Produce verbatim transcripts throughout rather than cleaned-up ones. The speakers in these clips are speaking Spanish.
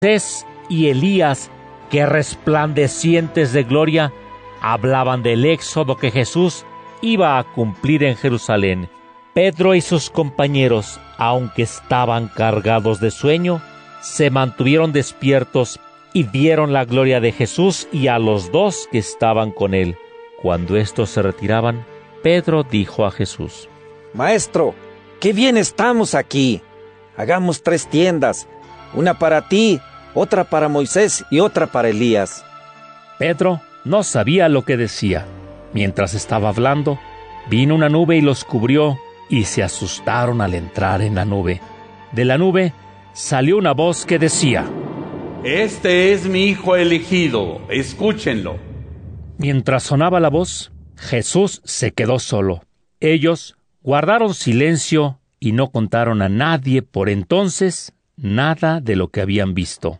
Moisés y Elías, que resplandecientes de gloria, hablaban del éxodo que Jesús iba a cumplir en Jerusalén. Pedro y sus compañeros, aunque estaban cargados de sueño, se mantuvieron despiertos y vieron la gloria de Jesús y a los dos que estaban con él. Cuando estos se retiraban, Pedro dijo a Jesús: Maestro, qué bien estamos aquí. Hagamos tres tiendas, una para ti, otra para Moisés y otra para Elías. Pedro no sabía lo que decía. Mientras estaba hablando, vino una nube y los cubrió, y se asustaron al entrar en la nube. De la nube salió una voz que decía: Este es mi hijo elegido, escúchenlo. Mientras sonaba la voz, Jesús se quedó solo. Ellos guardaron silencio y no contaron a nadie por entonces nada de lo que habían visto.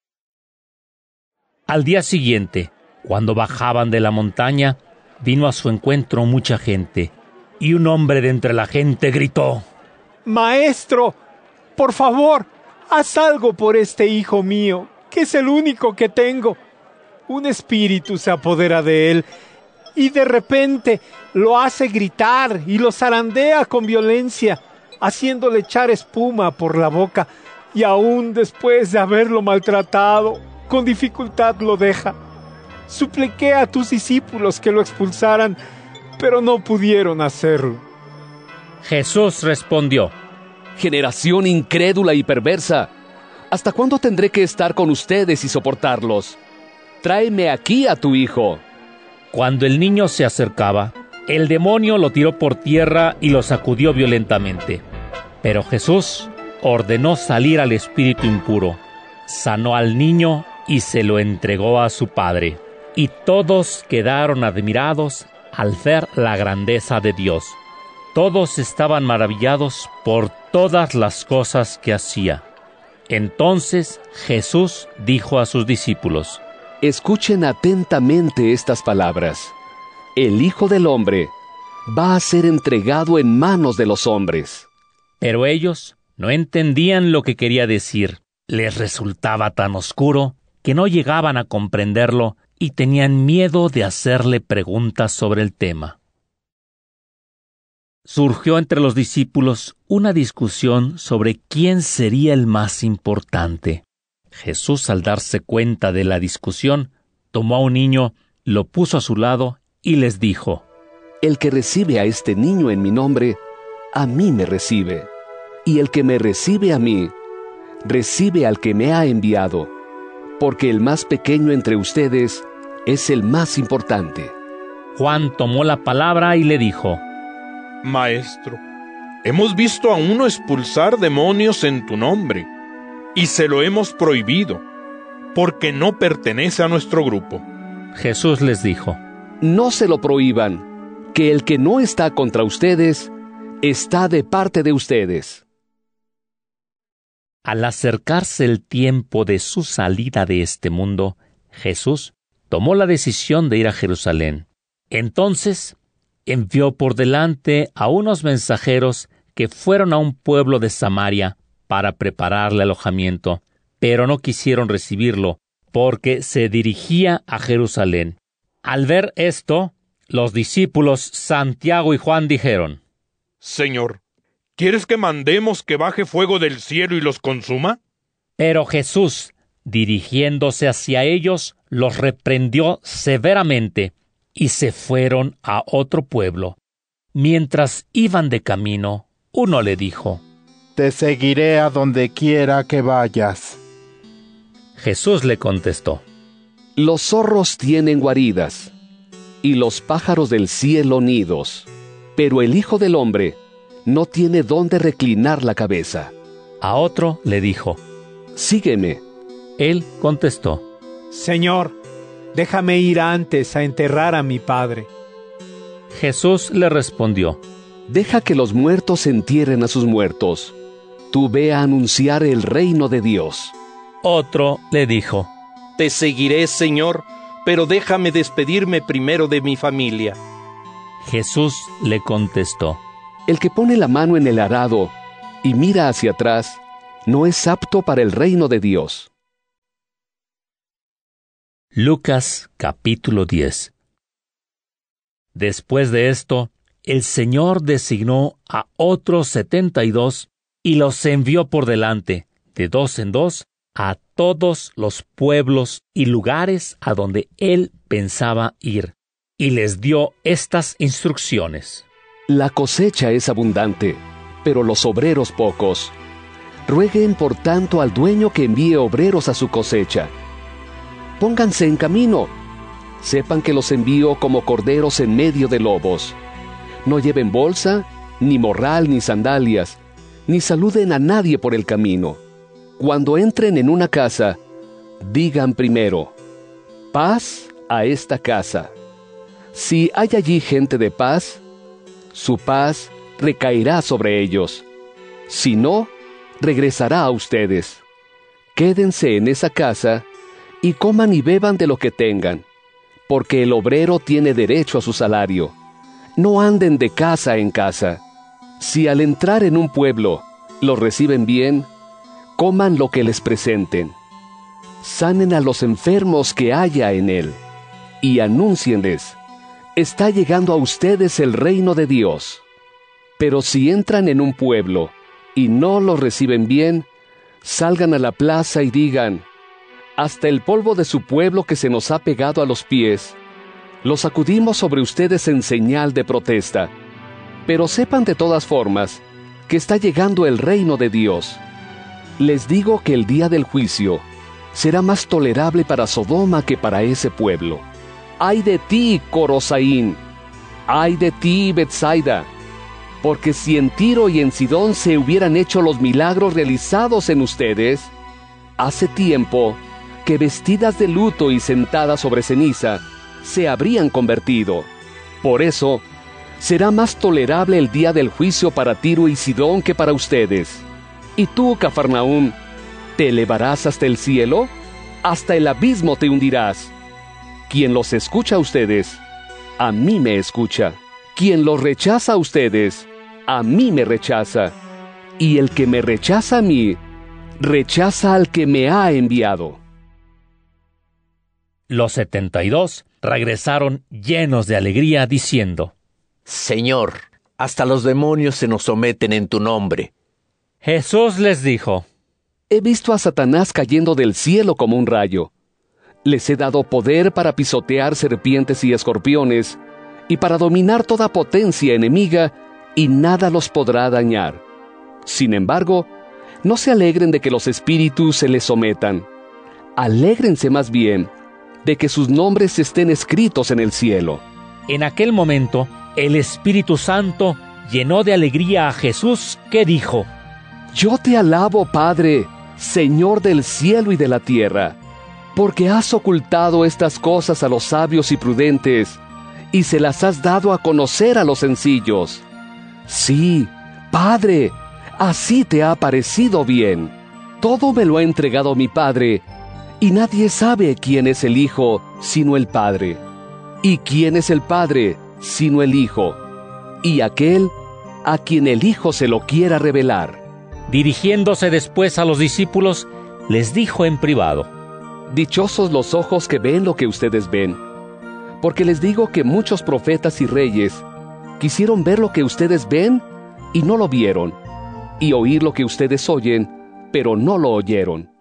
Al día siguiente, cuando bajaban de la montaña, vino a su encuentro mucha gente, y un hombre de entre la gente gritó: Maestro, por favor, haz algo por este hijo mío, que es el único que tengo. Un espíritu se apodera de él, y de repente lo hace gritar y lo zarandea con violencia, haciéndole echar espuma por la boca, y aún después de haberlo maltratado, con dificultad lo deja. Supliqué a tus discípulos que lo expulsaran, pero no pudieron hacerlo. Jesús respondió: Generación incrédula y perversa, ¿hasta cuándo tendré que estar con ustedes y soportarlos? Tráeme aquí a tu hijo. Cuando el niño se acercaba, el demonio lo tiró por tierra y lo sacudió violentamente. Pero Jesús ordenó salir al espíritu impuro, sanó al niño y se lo entregó a su padre. Y todos quedaron admirados al ver la grandeza de Dios. Todos estaban maravillados por todas las cosas que hacía. Entonces Jesús dijo a sus discípulos: Escuchen atentamente estas palabras. El Hijo del Hombre va a ser entregado en manos de los hombres. Pero ellos no entendían lo que quería decir. Les resultaba tan oscuro que no llegaban a comprenderlo y tenían miedo de hacerle preguntas sobre el tema. Surgió entre los discípulos una discusión sobre quién sería el más importante. Jesús, al darse cuenta de la discusión, tomó a un niño, lo puso a su lado y les dijo: El que recibe a este niño en mi nombre, a mí me recibe. Y el que me recibe a mí, recibe al que me ha enviado. Porque el más pequeño entre ustedes es el más importante. Juan tomó la palabra y le dijo: Maestro, hemos visto a uno expulsar demonios en tu nombre, y se lo hemos prohibido, porque no pertenece a nuestro grupo. Jesús les dijo: No se lo prohíban, que el que no está contra ustedes, está de parte de ustedes. Al acercarse el tiempo de su salida de este mundo, Jesús tomó la decisión de ir a Jerusalén. Entonces envió por delante a unos mensajeros que fueron a un pueblo de Samaria para prepararle alojamiento, pero no quisieron recibirlo, porque se dirigía a Jerusalén. Al ver esto, los discípulos Santiago y Juan dijeron: Señor, ¿quieres que mandemos que baje fuego del cielo y los consuma? Pero Jesús, dirigiéndose hacia ellos, los reprendió severamente, y se fueron a otro pueblo. Mientras iban de camino, uno le dijo: Te seguiré a donde quiera que vayas. Jesús le contestó: Los zorros tienen guaridas, y los pájaros del cielo nidos, pero el Hijo del Hombre no tiene dónde reclinar la cabeza. A otro le dijo: Sígueme. Él contestó: Señor, déjame ir antes a enterrar a mi padre. Jesús le respondió: Deja que los muertos entierren a sus muertos. Tú ve a anunciar el reino de Dios. Otro le dijo: Te seguiré, Señor, pero déjame despedirme primero de mi familia. Jesús le contestó: El que pone la mano en el arado y mira hacia atrás, no es apto para el reino de Dios. Lucas capítulo diez. Después de esto, el Señor designó a otros setenta y dos y los envió por delante, de dos en dos, a todos los pueblos y lugares a donde Él pensaba ir, y les dio estas instrucciones. La cosecha es abundante, pero los obreros pocos. Rueguen por tanto al dueño que envíe obreros a su cosecha. Pónganse en camino. Sepan que los envío como corderos en medio de lobos. No lleven bolsa, ni morral, ni sandalias, ni saluden a nadie por el camino. Cuando entren en una casa, digan primero, paz a esta casa. Si hay allí gente de paz, su paz recaerá sobre ellos. Si no, regresará a ustedes. Quédense en esa casa y coman y beban de lo que tengan, porque el obrero tiene derecho a su salario. No anden de casa en casa. Si al entrar en un pueblo los reciben bien, coman lo que les presenten. Sanen a los enfermos que haya en él, y anúncienles, está llegando a ustedes el reino de Dios. Pero si entran en un pueblo y no los reciben bien, salgan a la plaza y digan, hasta el polvo de su pueblo que se nos ha pegado a los pies, lo sacudimos sobre ustedes en señal de protesta. Pero sepan de todas formas que está llegando el reino de Dios. Les digo que el día del juicio será más tolerable para Sodoma que para ese pueblo. ¡Ay de ti, Corosaín! ¡Ay de ti, Betsaida! Porque si en Tiro y en Sidón se hubieran hecho los milagros realizados en ustedes, hace tiempo que vestidas de luto y sentadas sobre ceniza, se habrían convertido. Por eso, será más tolerable el día del juicio para Tiro y Sidón que para ustedes. Y tú, Cafarnaúm, ¿te elevarás hasta el cielo? Hasta el abismo te hundirás. Quien los escucha a ustedes, a mí me escucha. Quien los rechaza a ustedes, a mí me rechaza. Y el que me rechaza a mí, rechaza al que me ha enviado. Los setenta y dos regresaron llenos de alegría, diciendo, Señor, hasta los demonios se nos someten en tu nombre. Jesús les dijo, He visto a Satanás cayendo del cielo como un rayo. Les he dado poder para pisotear serpientes y escorpiones, y para dominar toda potencia enemiga, y nada los podrá dañar. Sin embargo, no se alegren de que los espíritus se les sometan. Alégrense más bien de que sus nombres estén escritos en el cielo. En aquel momento, el Espíritu Santo llenó de alegría a Jesús, que dijo, Yo te alabo, Padre, Señor del cielo y de la tierra, porque has ocultado estas cosas a los sabios y prudentes, y se las has dado a conocer a los sencillos. Sí, Padre, así te ha parecido bien. Todo me lo ha entregado mi Padre, y nadie sabe quién es el Hijo sino el Padre, y quién es el Padre sino el Hijo, y aquel a quien el Hijo se lo quiera revelar. Dirigiéndose después a los discípulos, les dijo en privado, Dichosos los ojos que ven lo que ustedes ven, porque les digo que muchos profetas y reyes quisieron ver lo que ustedes ven y no lo vieron, y oír lo que ustedes oyen, pero no lo oyeron.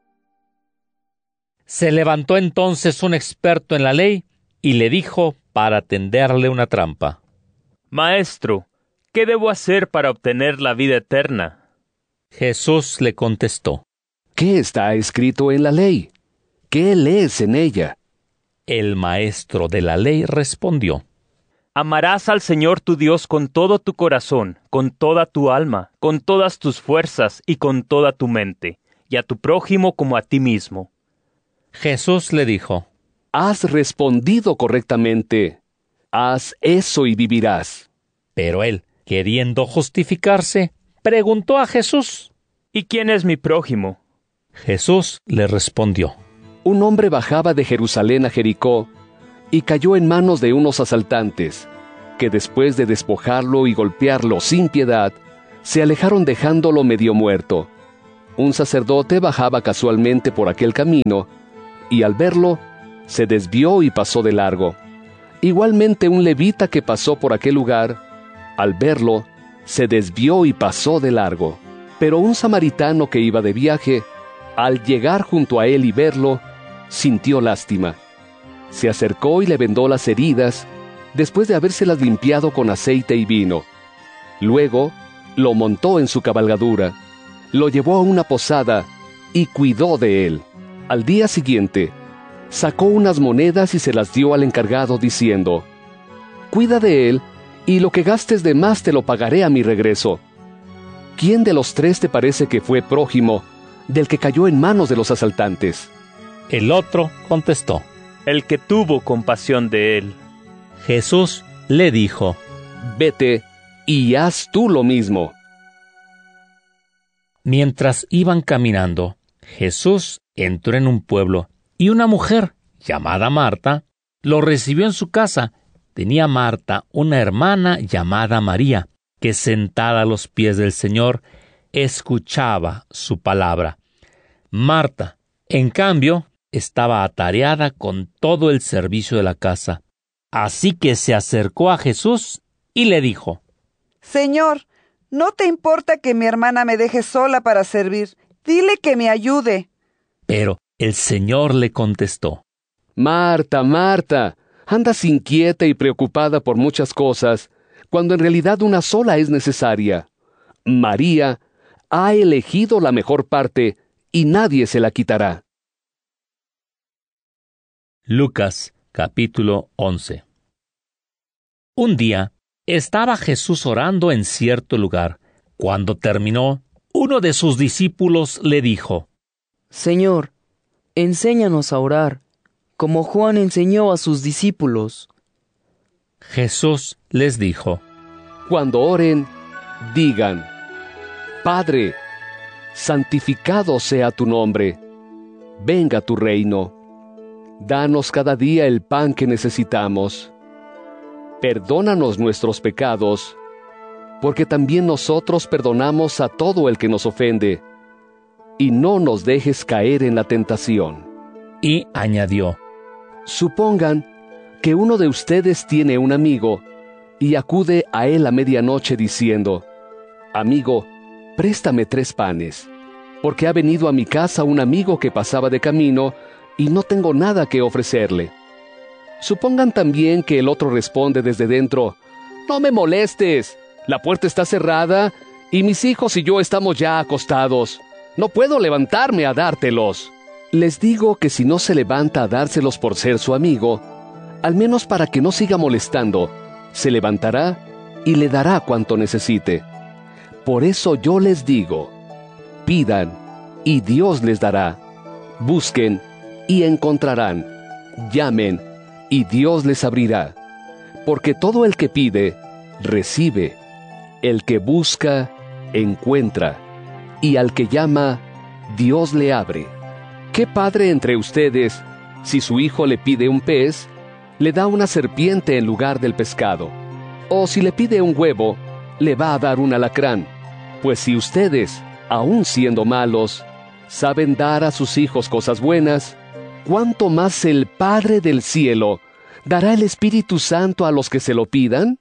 Se levantó entonces un experto en la ley y le dijo para tenderle una trampa, Maestro, ¿qué debo hacer para obtener la vida eterna? Jesús le contestó, ¿Qué está escrito en la ley? ¿Qué lees en ella? El maestro de la ley respondió, Amarás al Señor tu Dios con todo tu corazón, con toda tu alma, con todas tus fuerzas y con toda tu mente, y a tu prójimo como a ti mismo. Jesús le dijo, Has respondido correctamente. Haz eso y vivirás. Pero él, queriendo justificarse, preguntó a Jesús, ¿Y quién es mi prójimo? Jesús le respondió, Un hombre bajaba de Jerusalén a Jericó y cayó en manos de unos asaltantes, que después de despojarlo y golpearlo sin piedad, se alejaron dejándolo medio muerto. Un sacerdote bajaba casualmente por aquel camino, y al verlo, se desvió y pasó de largo. Igualmente un levita que pasó por aquel lugar, al verlo, se desvió y pasó de largo. Pero un samaritano que iba de viaje, al llegar junto a él y verlo, sintió lástima. Se acercó y le vendó las heridas, después de habérselas limpiado con aceite y vino. Luego, lo montó en su cabalgadura, lo llevó a una posada y cuidó de él. Al día siguiente, sacó unas monedas y se las dio al encargado, diciendo: «Cuida de él, y lo que gastes de más te lo pagaré a mi regreso». ¿Quién de los tres te parece que fue prójimo del que cayó en manos de los asaltantes? El otro contestó: El que tuvo compasión de él. Jesús le dijo: «Vete y haz tú lo mismo». Mientras iban caminando, Jesús entró en un pueblo, y una mujer, llamada Marta, lo recibió en su casa. Tenía Marta una hermana llamada María, que sentada a los pies del Señor, escuchaba su palabra. Marta, en cambio, estaba atareada con todo el servicio de la casa. Así que se acercó a Jesús y le dijo: «Señor, ¿no te importa que mi hermana me deje sola para servir? Dile que me ayude». Pero el Señor le contestó: «Marta, Marta, andas inquieta y preocupada por muchas cosas, cuando en realidad una sola es necesaria. María ha elegido la mejor parte, y nadie se la quitará». Lucas, capítulo once. Un día, estaba Jesús orando en cierto lugar. Cuando terminó, uno de sus discípulos le dijo: «Señor, enséñanos a orar, como Juan enseñó a sus discípulos». Jesús les dijo: «Cuando oren, digan: Padre, santificado sea tu nombre, venga tu reino. Danos cada día el pan que necesitamos. Perdónanos nuestros pecados, porque también nosotros perdonamos a todo el que nos ofende. Y no nos dejes caer en la tentación». Y añadió: «Supongan que uno de ustedes tiene un amigo, y acude a él a medianoche diciendo: Amigo, préstame tres panes, porque ha venido a mi casa un amigo que pasaba de camino, y no tengo nada que ofrecerle. Supongan también que el otro responde desde dentro: No me molestes, la puerta está cerrada, y mis hijos y yo estamos ya acostados. No puedo levantarme a dártelos. Les digo que si no se levanta a dárselos por ser su amigo, al menos para que no siga molestando, se levantará y le dará cuanto necesite. Por eso yo les digo: pidan, y Dios les dará. Busquen, y encontrarán. Llamen, y Dios les abrirá. Porque todo el que pide, recibe. El que busca, encuentra. Y al que llama, Dios le abre. ¿Qué padre entre ustedes, si su hijo le pide un pez, le da una serpiente en lugar del pescado? O si le pide un huevo, le va a dar un alacrán. Pues si ustedes, aun siendo malos, saben dar a sus hijos cosas buenas, ¿cuánto más el Padre del cielo dará el Espíritu Santo a los que se lo pidan?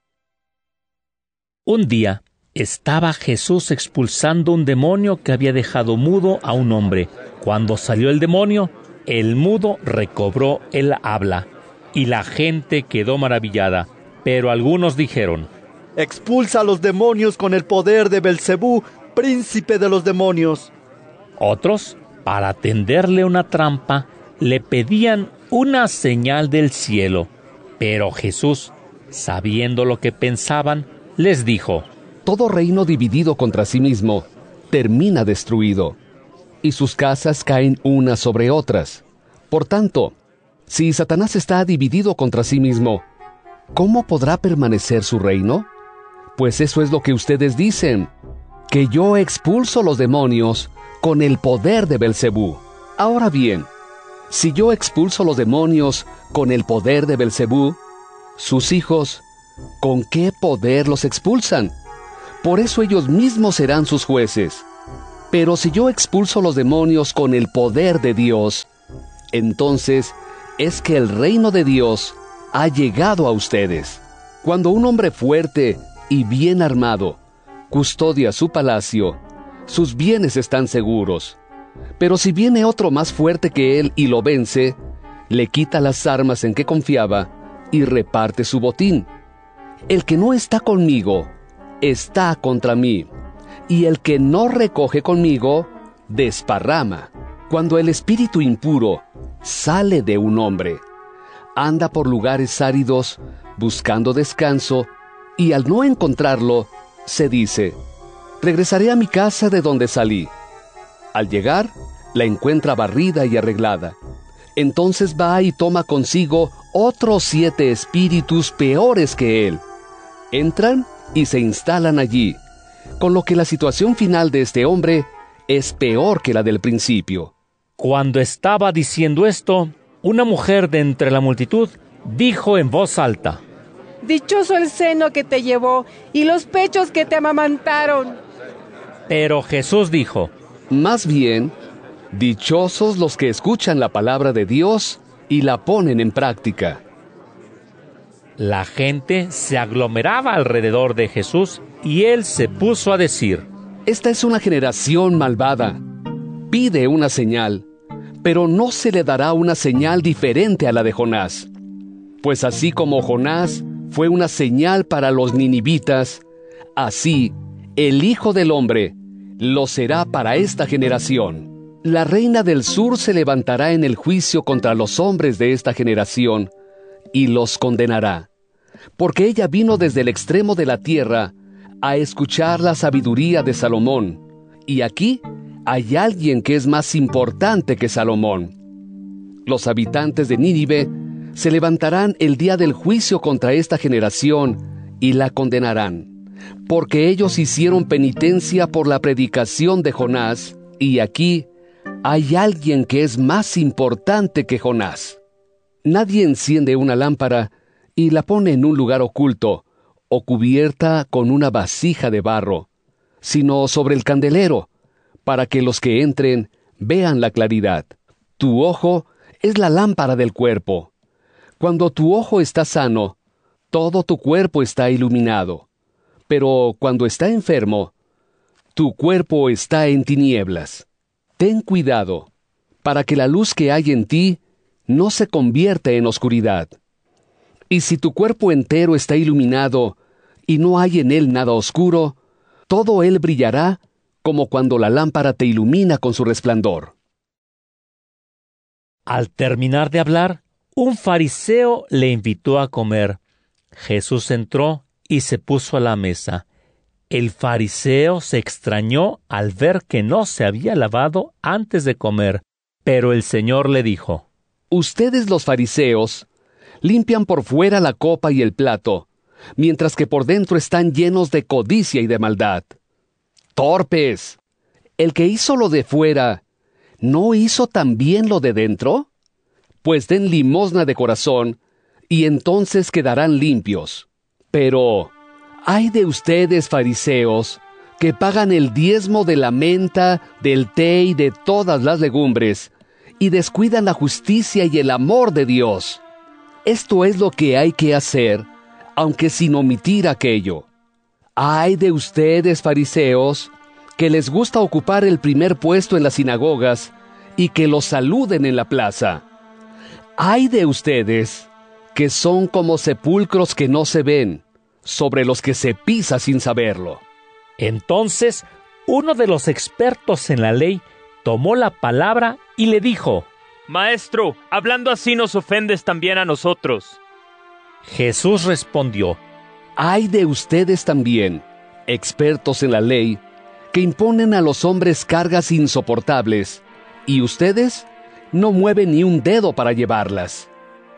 Un día estaba Jesús expulsando un demonio que había dejado mudo a un hombre. Cuando salió el demonio, el mudo recobró el habla, y la gente quedó maravillada. Pero algunos dijeron: «Expulsa a los demonios con el poder de Belcebú, príncipe de los demonios». Otros, para tenderle una trampa, le pedían una señal del cielo. Pero Jesús, sabiendo lo que pensaban, les dijo: Todo reino dividido contra sí mismo termina destruido, y sus casas caen unas sobre otras. Por tanto, si Satanás está dividido contra sí mismo, ¿cómo podrá permanecer su reino? Pues eso es lo que ustedes dicen, que yo expulso los demonios con el poder de Belcebú. Ahora bien, si yo expulso los demonios con el poder de Belcebú, sus hijos, ¿con qué poder los expulsan? Por eso ellos mismos serán sus jueces. Pero si yo expulso los demonios con el poder de Dios, entonces, es que el reino de Dios ha llegado a ustedes. Cuando un hombre fuerte y bien armado custodia su palacio, sus bienes están seguros. Pero si viene otro más fuerte que él y lo vence, le quita las armas en que confiaba y reparte su botín. El que no está conmigo, está contra mí, y el que no recoge conmigo, desparrama. Cuando el espíritu impuro sale de un hombre, anda por lugares áridos buscando descanso, y al no encontrarlo, se dice: regresaré a mi casa de donde salí. Al llegar, la encuentra barrida y arreglada. Entonces va y toma consigo otros siete espíritus peores que él. Entran y se instalan allí, con lo que la situación final de este hombre es peor que la del principio. Cuando estaba diciendo esto, una mujer de entre la multitud dijo en voz alta: Dichoso el seno que te llevó y los pechos que te amamantaron. Pero Jesús dijo: más bien, dichosos los que escuchan la palabra de Dios y la ponen en práctica. La gente se aglomeraba alrededor de Jesús y él se puso a decir: esta es una generación malvada. Pide una señal, pero no se le dará una señal diferente a la de Jonás. Pues así como Jonás fue una señal para los ninivitas, así el Hijo del Hombre lo será para esta generación. La reina del sur se levantará en el juicio contra los hombres de esta generación y los condenará, porque ella vino desde el extremo de la tierra a escuchar la sabiduría de Salomón, y aquí hay alguien que es más importante que Salomón. Los habitantes de Nínive se levantarán el día del juicio contra esta generación y la condenarán, porque ellos hicieron penitencia por la predicación de Jonás, y aquí hay alguien que es más importante que Jonás. Nadie enciende una lámpara y la pone en un lugar oculto o cubierta con una vasija de barro, sino sobre el candelero, para que los que entren vean la claridad. Tu ojo es la lámpara del cuerpo. Cuando tu ojo está sano, todo tu cuerpo está iluminado. Pero cuando está enfermo, tu cuerpo está en tinieblas. Ten cuidado, para que la luz que hay en ti no se convierta en oscuridad. Y si tu cuerpo entero está iluminado y no hay en él nada oscuro, todo él brillará como cuando la lámpara te ilumina con su resplandor. Al terminar de hablar, un fariseo le invitó a comer. Jesús entró y se puso a la mesa. El fariseo se extrañó al ver que no se había lavado antes de comer, pero el Señor le dijo: ustedes los fariseos limpian por fuera la copa y el plato, mientras que por dentro están llenos de codicia y de maldad. ¡Torpes! El que hizo lo de fuera, ¿no hizo también lo de dentro? Pues den limosna de corazón, y entonces quedarán limpios. Pero ay de ustedes, fariseos, que pagan el diezmo de la menta, del té y de todas las legumbres, y descuidan la justicia y el amor de Dios. Esto es lo que hay que hacer, aunque sin omitir aquello. Ay de ustedes, fariseos, que les gusta ocupar el primer puesto en las sinagogas y que los saluden en la plaza. Ay de ustedes, que son como sepulcros que no se ven, sobre los que se pisa sin saberlo. Entonces, uno de los expertos en la ley tomó la palabra y le dijo: Maestro, hablando así nos ofendes también a nosotros. Jesús respondió: Ay de ustedes también, expertos en la ley, que imponen a los hombres cargas insoportables, y ustedes no mueven ni un dedo para llevarlas.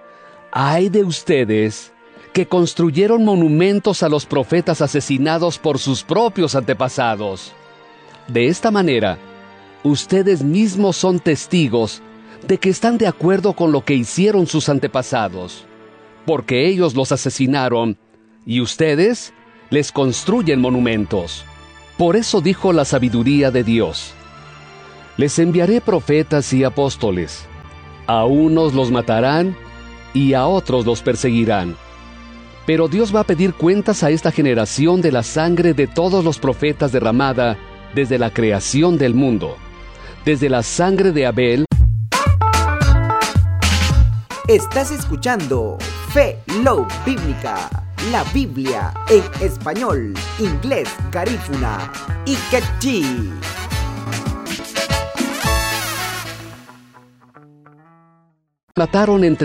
Ay de ustedes, que construyeron monumentos a los profetas asesinados por sus propios antepasados. De esta manera, ustedes mismos son testigos de que están de acuerdo con lo que hicieron sus antepasados, porque ellos los asesinaron, y ustedes les construyen monumentos. Por eso dijo la sabiduría de Dios: les enviaré profetas y apóstoles, A unos los matarán y a otros los perseguirán. Pero Dios va a pedir cuentas a esta generación de la sangre de todos los profetas derramada desde la creación del mundo, desde la sangre de Abel. Estás escuchando Fe Love Bíblica, la Biblia en español, inglés, garífuna y quechí. Mataron entre